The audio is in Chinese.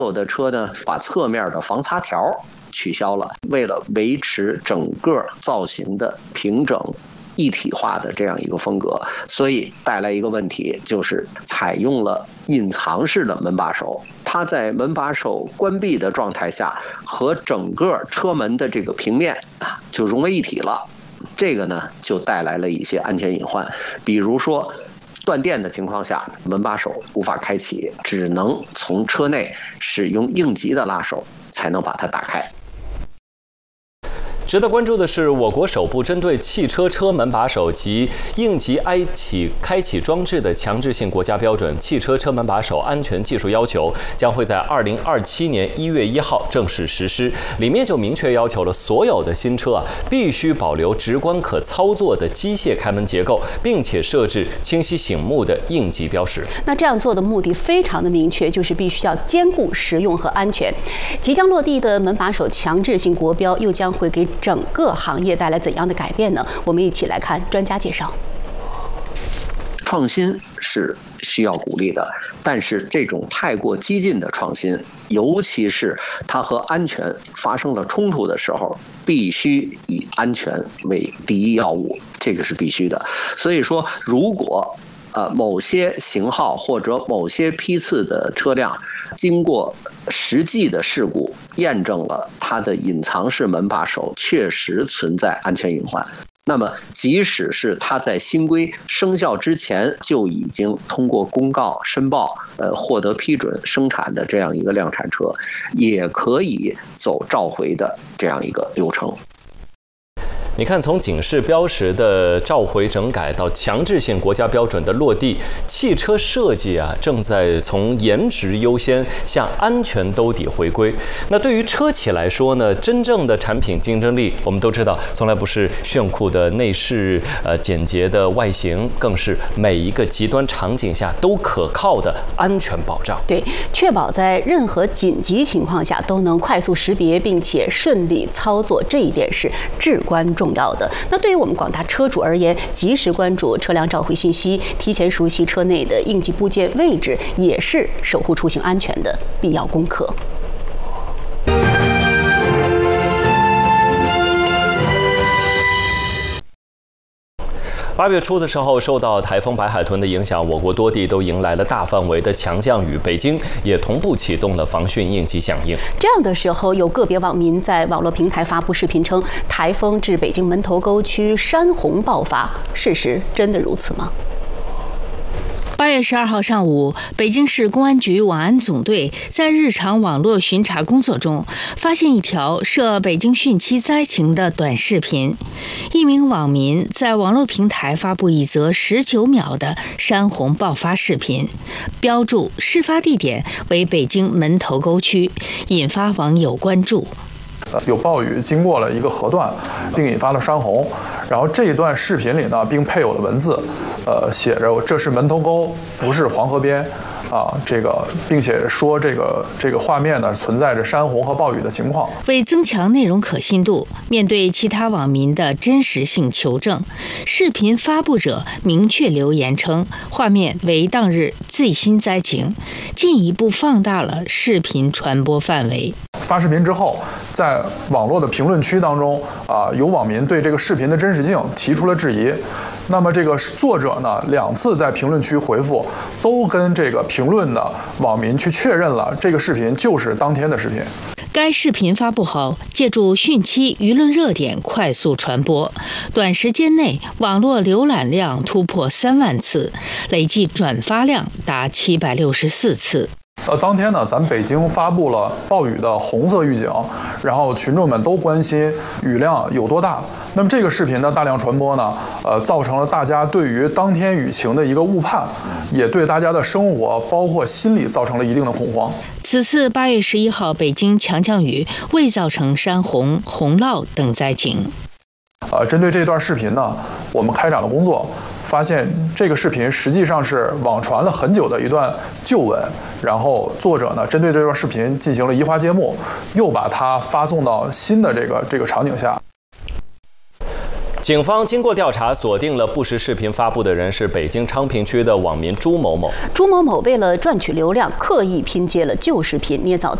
有的车呢，把侧面的防擦条取消了，为了维持整个造型的平整一体化的这样一个风格，所以带来一个问题，就是采用了隐藏式的门把手。它在门把手关闭的状态下，和整个车门的这个平面就融为一体了。这个呢，就带来了一些安全隐患，比如说断电的情况下，门把手无法开启，只能从车内使用应急的拉手才能把它打开。 值得关注的是，我国首部针对汽车车门把手及应急开启装置的强制性国家标准《汽车车门把手安全技术要求》将会在2027年1月1号正式实施。里面就明确要求了所有的新车必须保留直观可操作的机械开门结构，并且设置清晰醒目的应急标识。 那这样做的目的非常的明确，就是必须要兼顾实用和安全。即将落地的门把手强制性国标又将会给整个行业带来怎样的改变呢？我们一起来看专家介绍。 创新是需要鼓励的，但是这种太过激进的创新，尤其是它和安全发生了冲突的时候，必须以安全为第一要务，这个是必须的。所以说，如果某些型号或者某些批次的车辆经过实际的事故验证了它的隐藏式门把手确实存在安全隐患，那么即使是它在新规生效之前就已经通过公告申报获得批准生产的这样一个量产车，也可以走召回的这样一个流程。 你看，从警示标识的召回整改到强制性国家标准的落地，汽车设计正在从颜值优先向安全兜底回归。那对于车企来说呢，真正的产品竞争力，我们都知道，从来不是炫酷的内饰、简洁的外形，更是每一个极端场景下都可靠的安全保障。 对，确保在任何紧急情况下都能快速识别并且顺利操作，这一点是至关重要的。那对于我们广大车主而言，及时关注车辆召回信息，提前熟悉车内的应急部件位置，也是守护出行安全的必要功课。 8月初的时候，受到台风白海豚的影响，我国多地都迎来了大范围的强降雨，北京也同步启动了防汛应急响应。这样的时候，有个别网民在网络平台发布视频称，台风至北京门头沟区山洪爆发，事实真的如此吗 ？8月12号上午，北京市公安局网安总队在日常网络巡查工作中，发现一条涉北京汛期灾情的短视频。一名网民在网络平台发布一则19秒的山洪爆发视频，标注事发地点为北京门头沟区，引发网友关注。 有暴雨经过了一个河段，并引发了山洪。然后这一段视频里呢，并配有了文字，写着这是门头沟，不是黄河边。并且说这个画面呢存在着山洪和暴雨的情况。 为增强内容可信度，面对其他网民的真实性求证，视频发布者明确留言称画面为当日最新灾情，进一步放大了视频传播范围。 发视频之后，在网络的评论区当中有网民对这个视频的真实性提出了质疑。那么这个作者呢2次在评论区回复，都跟这个评论的网民去确认了这个视频就是当天的视频。 该视频发布后，借助汛期舆论热点快速传播，短时间内网络浏览量突破3万次，累计转发量达764次。 当天呢，咱北京发布了暴雨的红色预警，然后群众们都关心雨量有多大。那么这个视频的大量传播呢，造成了大家对于当天雨情的一个误判，也对大家的生活包括心理造成了一定的恐慌。 此次8月11号北京强降雨未造成山洪、洪涝等灾情。 针对这段视频呢，我们开展了工作。发现这个视频实际上是网传了很久的一段旧文，然后作者呢针对这段视频进行了移花接木，又把它发送到新的这个场景下。 警方经过调查，锁定了不实视频发布的人是北京昌平区的网民朱某某。 朱某某为了赚取流量，刻意拼接了旧视频，捏造